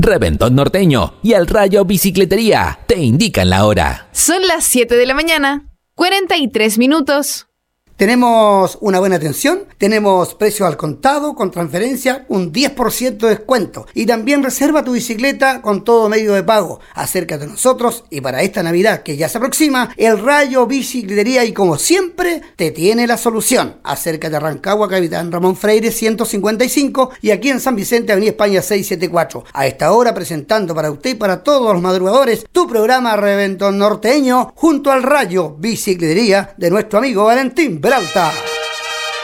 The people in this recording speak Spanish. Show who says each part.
Speaker 1: Reventón Norteño y El Rayo Bicicletería te indican la hora.
Speaker 2: Son las 7 de la mañana, 43 minutos.
Speaker 3: Tenemos una buena atención, tenemos precios al contado, con transferencia, un 10% de descuento. Y también reserva tu bicicleta con todo medio de pago. Acércate a nosotros y para esta Navidad que ya se aproxima, El Rayo Bicicletería y como siempre, te tiene la solución. Acércate a Rancagua, Capitán Ramón Freire 155 y aquí en San Vicente, Avenida España 674. A esta hora presentando para usted y para todos los madrugadores tu programa Reventón Norteño junto al Rayo Bicicletería de nuestro amigo Valentín Peralta.